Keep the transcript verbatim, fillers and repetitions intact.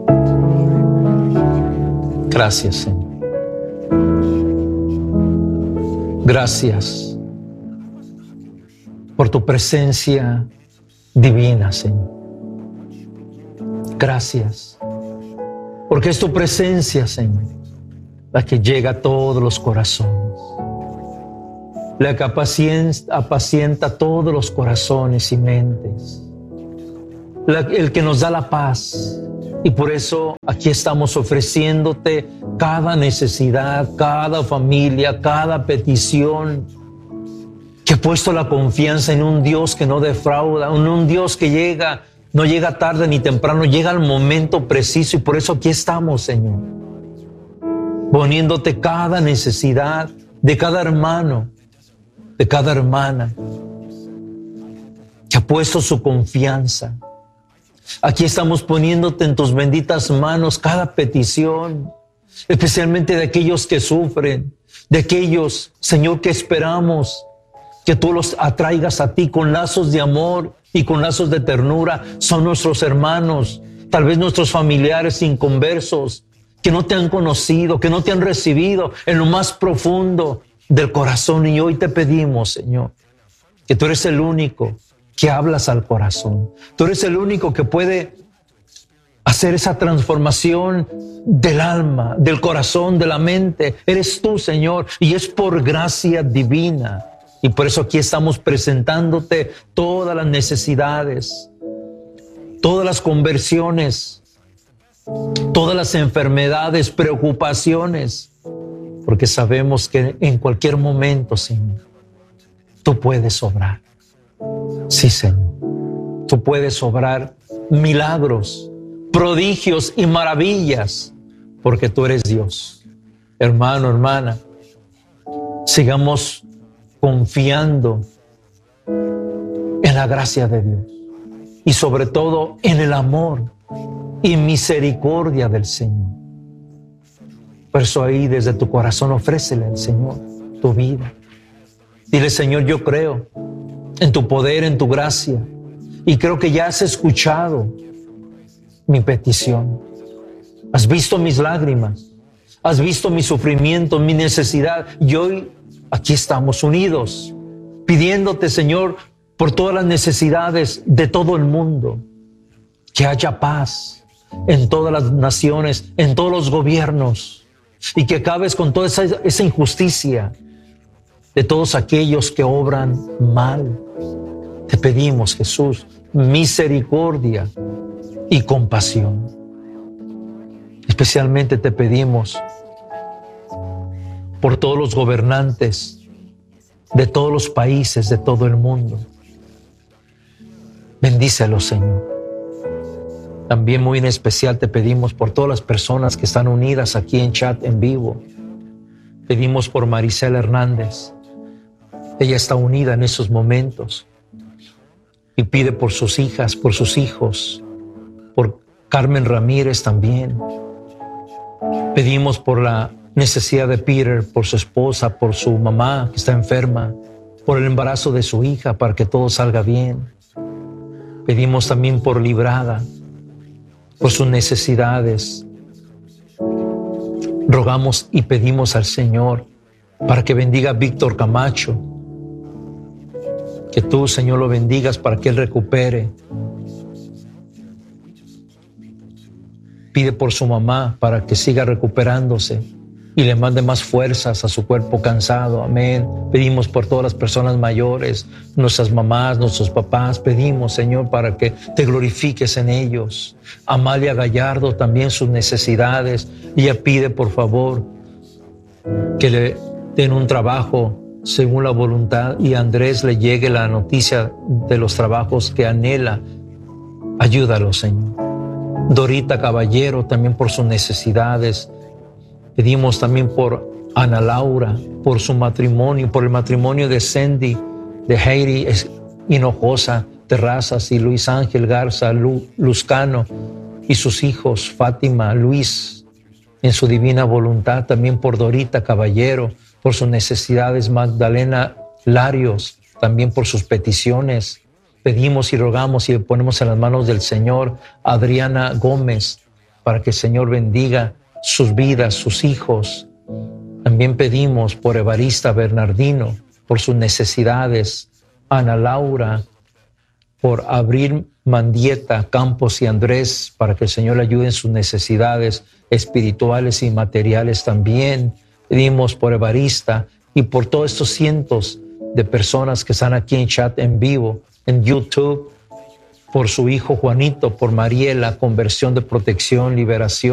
Gracias, Señor. Gracias por tu presencia divina, Señor. Gracias, porque es tu presencia, Señor, la que llega a todos los corazones, la que apacienta, apacienta todos los corazones y mentes, la, el que nos da la paz. Y por eso aquí estamos ofreciéndote cada necesidad, cada familia, cada petición, que ha puesto la confianza en un Dios que no defrauda, en un Dios que llega, no llega tarde ni temprano, llega al momento preciso. Y por eso aquí estamos, Señor, poniéndote cada necesidad de cada hermano, de cada hermana, que ha puesto su confianza. Aquí estamos poniéndote en tus benditas manos cada petición, especialmente de aquellos que sufren, de aquellos, Señor, que esperamos que tú los atraigas a ti con lazos de amor y con lazos de ternura. Son nuestros hermanos, tal vez nuestros familiares inconversos, que no te han conocido, que no te han recibido en lo más profundo del corazón. Y hoy te pedimos, Señor, que tú eres el único que hablas al corazón. Tú eres el único que puede hacer esa transformación del alma, del corazón, de la mente. Eres tú, Señor, y es por gracia divina. Y por eso aquí estamos presentándote todas las necesidades, todas las conversiones, todas las enfermedades, preocupaciones, porque sabemos que en cualquier momento, Señor, tú puedes obrar. Sí, Señor, tú puedes obrar milagros, prodigios y maravillas, porque tú eres Dios. Hermano, hermana, sigamos confiando en la gracia de Dios y sobre todo en el amor y misericordia del Señor. Por eso ahí desde tu corazón ofrécele al Señor tu vida. Dile: Señor, yo creo en tu poder, en tu gracia, y creo que ya has escuchado mi petición. Has visto mis lágrimas, has visto mi sufrimiento, mi necesidad, y hoy aquí estamos unidos, pidiéndote, Señor, por todas las necesidades de todo el mundo, que haya paz en todas las naciones, en todos los gobiernos, y que acabes con toda esa, esa injusticia de todos aquellos que obran mal. Te pedimos, Jesús, misericordia y compasión. Especialmente te pedimos por todos los gobernantes de todos los países, de todo el mundo. Bendícelos, Señor. También muy en especial te pedimos por todas las personas que están unidas aquí en chat en vivo. Pedimos por Maricela Hernández. Ella está unida en esos momentos y pide por sus hijas, por sus hijos, por Carmen Ramírez también. Pedimos por la necesidad de Peter, por su esposa, por su mamá que está enferma, por el embarazo de su hija, para que todo salga bien. Pedimos también por Librada, por sus necesidades. Rogamos y pedimos al Señor para que bendiga a Víctor Camacho, que tú, Señor, lo bendigas para que él recupere. Pide por su mamá para que siga recuperándose y le mande más fuerzas a su cuerpo cansado. Amén. Pedimos por todas las personas mayores, nuestras mamás, nuestros papás. Pedimos, Señor, para que te glorifiques en ellos. Amalia Gallardo, también sus necesidades. Ella pide, por favor, que le den un trabajo según la voluntad, y a Andrés le llegue la noticia de los trabajos que anhela. Ayúdalo, Señor. Dorita Caballero, también por sus necesidades. Pedimos también por Ana Laura, por su matrimonio, por el matrimonio de Cindy, de Heidi Hinojosa Terrazas y Luis Ángel Garza Lu, Luzcano, y sus hijos Fátima, Luis, en su divina voluntad. También por Dorita Caballero, por sus necesidades. Magdalena Larios, también por sus peticiones. Pedimos y rogamos y ponemos en las manos del Señor. Adriana Gómez, para que el Señor bendiga sus vidas, sus hijos. También pedimos por Evarista Bernardino, por sus necesidades, Ana Laura, por Abril Mandieta, Campos y Andrés, para que el Señor le ayude en sus necesidades espirituales y materiales también. Pedimos por Evarista y por todos estos cientos de personas que están aquí en chat en vivo, en YouTube, por su hijo Juanito, por Mariela, conversión de protección, liberación.